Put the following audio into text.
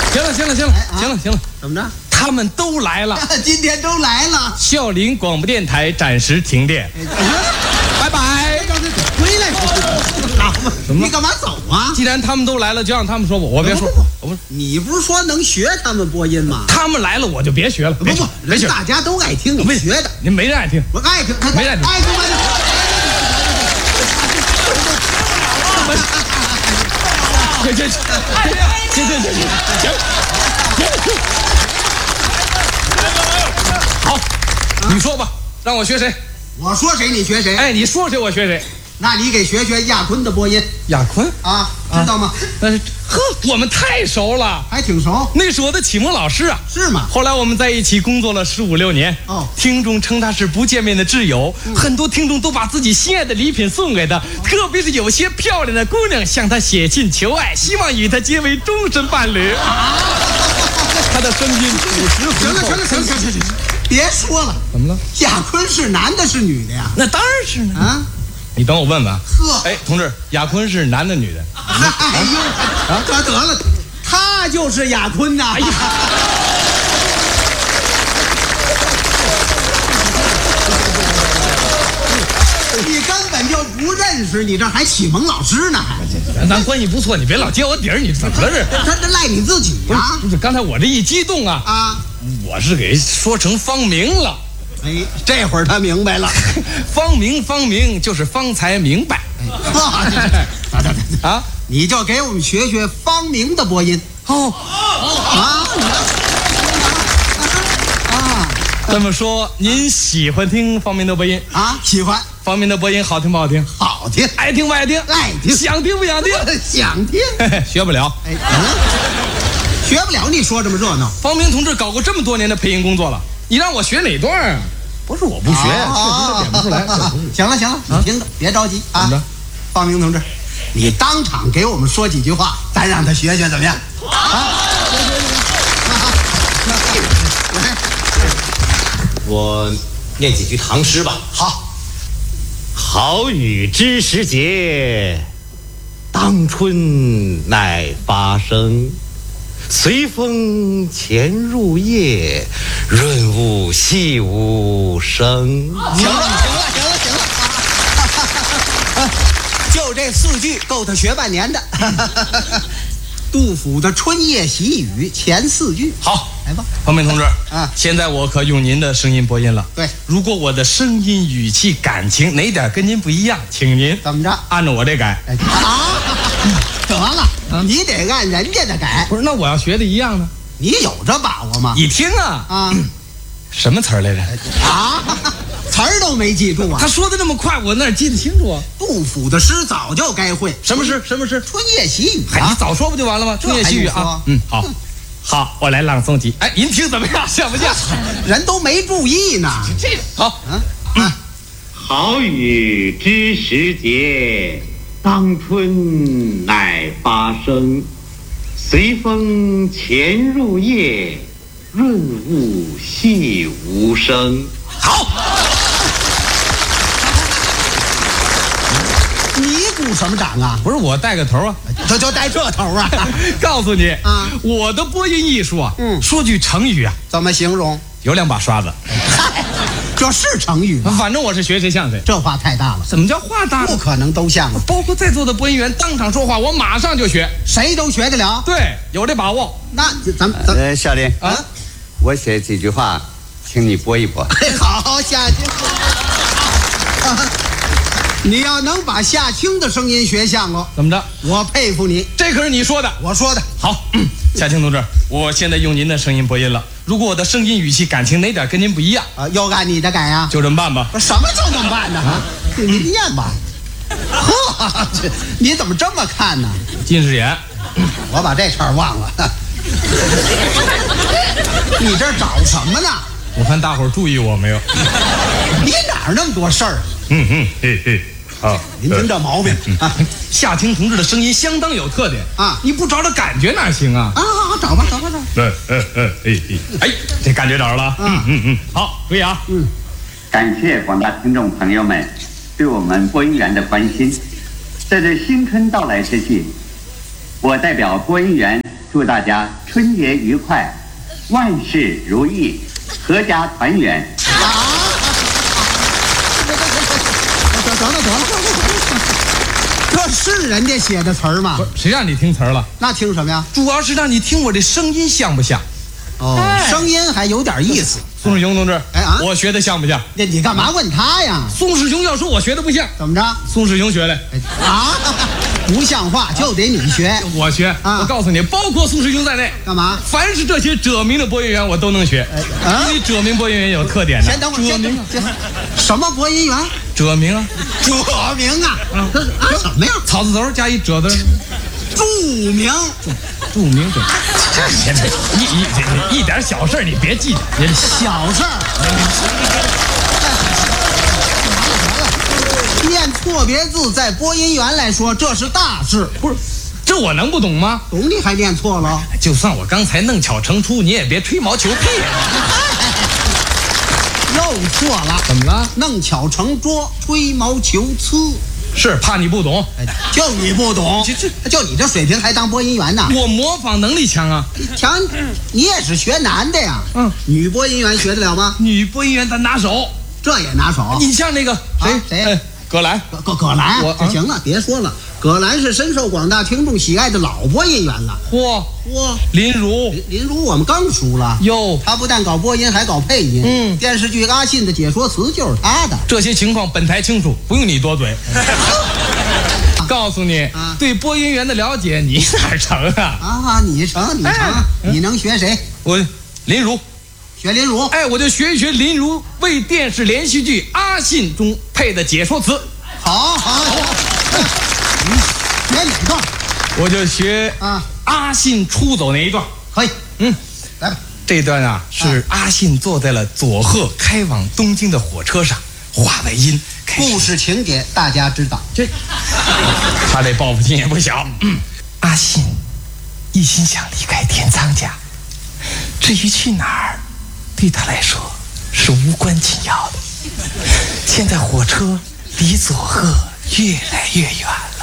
行了， 怎么着？ 他们都来了， 今天都来了。 孝陵广播电台暂时停电，拜拜。 回来， 什么？ 你干嘛走啊？ 既然他们都来了，就让他们说我别说， 你不是说能学他们播音吗？ 他们来了我就别学了， 不，人大家都爱听，你学的。 您没人爱听， 我爱听， 没人爱听， 爱听吗？ 行，好，你说吧，让我学谁？ 我说谁你学谁？ 哎，你说谁我学谁？ 那你给学亚坤的播音。 亚坤啊，知道吗？ 但是我们太熟了， 还挺熟。 那是我的启蒙老师啊。 是吗？ 后来我们在一起工作了15、16年。 哦， 听众称他是不见面的挚友，很多听众都把自己心爱的礼品送给他，特别是有些漂亮的姑娘向他写信求爱，希望与他结为终身伴侣。他的声音行，别说了。 怎么了？ 亚坤是男的是女的呀？ 那当然是呢。 啊， 你等我问问。 呵， 哎，同志，亚坤是男的女的？ 哎呦，得了，他就是亚坤呐。哎呀，你根本就不认识，你这还启蒙老师呢？ 咱关系不错，你别老揭我底儿，你怎么了这？ 他这赖你自己呀！ 不是，刚才我这一激动啊，我是给说成方明了。 哎，这会儿他明白了， 方明就是方才明白。 啊，你就给我们学学方明的播音。 这么说您喜欢听方明的播音啊？喜欢。 方明的播音好听不好听？ 好听。 爱听不爱听？ 爱听。 想听不想听？ 想听。 学不了。 学不了，你说这么热闹。 方明同志搞过这么多年的配音工作了，你让我学哪段啊？不是我不学，确实是点不出来。 行了，你听着，别着急啊。方明同志，你当场给我们说几句话，咱让他学学怎么样？ 我念几句唐诗吧。 好。 好雨知时节，当春乃发生。随风潜入夜，润物细无声。 行了，就这4句够他学半年的。杜甫的《春夜喜雨》前4句。 好， 来吧， 方明同志。现在我可用您的声音播音了。 对， 如果我的声音、语气、感情哪点跟您不一样，请您怎么着？ 按照我这改。 得了，你得按人家的改。 不是，那我要学的一样呢？ 你有这把握吗？ 你听啊，什么词儿来着？ 词儿都没记住啊！ 他说的那么快，我哪记得清楚啊？ 杜甫的诗早就该会。 什么诗？ 春夜喜雨你早说不就完了吗？春夜喜雨啊。好，我来朗诵几。哎，您听怎么样？像不像？ 人都没注意呢。 这好。 好雨知时节，当春乃发生。随风潜入夜，润物细无声。 好。 你鼓什么掌啊？ 不是我带个头啊， 就带这头啊！ 告诉你我的播音艺术啊，说句成语啊， 怎么形容？ 有2把刷子。 这是成语吗？ 反正我是学谁像谁。 这话太大了。 怎么叫话大？ 不可能都像啊！ 包括在座的播音员当场说话，我马上就学， 谁都学得了。 对，有这把握。 那咱们小林啊， 我写几句话，请你播一播。 好，夏青。你要能把夏青的声音学像了， 怎么着？ 我佩服你。 这可是你说的， 我说的。 好，夏青同志，我现在用您的声音播音了。如果我的声音、语气、感情哪点跟您不一样要按你的改呀？ 就这么办吧。 什么就这么办呢？你念吧。呵，你怎么这么看呢？ 近视眼。 我把这茬忘了。你这找什么呢？ 我看大伙儿注意我没有？ 你哪儿那么多事儿？ 好， 您听这毛病。 夏青同志的声音相当有特点啊！你不找找感觉哪行啊？ 找吧。 哎，这感觉找着了。好，注意啊。 感谢广大听众朋友们对我们播音员的关心。在这新春到来之际，我代表播音员祝祝大家春节愉快，万事如意，阖家团圆。 得了，这是人家写的词儿吗？ 谁让你听词儿了？ 那听什么呀？ 主要是让你听我这声音像不像？ 哦，声音还有点意思。 宋世雄同志， 哎啊， 我学的像不像？ 你干嘛问他呀？ 宋世雄要说我学的不像， 怎么着？ 宋世雄学的啊，不像话就得你学。 我学。我告诉你，包括宋世雄在内， 干嘛？ 凡是这些者名的播音员，我都能学。因为者名播音员有特点的。 先等会儿，者名什么播音员？ 者名啊， 者名啊，什么呀？ 草字头加一者字。 著名， 一点小事你别记， 小事儿。念错别字，在播音员来说这是大事。 不是，这我能不懂吗？ 懂你还念错了？ 就算我刚才弄巧成拙，你也别吹毛求疵。 又错了， 怎么了？ 弄巧成拙，吹毛求疵。 是怕你不懂， 就你不懂，就你这水平还当播音员呢？ 我模仿能力强啊！ 强，你也是学男的呀？女播音员学得了吗？ 女播音员咱拿手， 这也拿手。 你像那个谁？葛兰， 葛兰，这行了，别说了。葛兰是深受广大听众喜爱的老播音员了。 嚯，林如我们刚熟了哟。 他不但搞播音，还搞配音。电视剧《阿信》的解说词就是他的。 这些情况本台清楚，不用你多嘴。告诉你，对播音员的了解你哪成啊？ 你成，你能学谁？ 我林如。 学林如， 我就学一学林如为电视连续剧《阿信》中配的解说词。 好，你学哪段？ 我就学阿信出走那一段。 可以，来吧。 这段啊是阿信坐在了佐贺开往东京的火车上，话外音。 故事情节大家知道， 他这报复心也不小。阿信一心想离开田仓家，至于去哪儿，对他来说是无关紧要的。现在火车离佐贺越来越远了，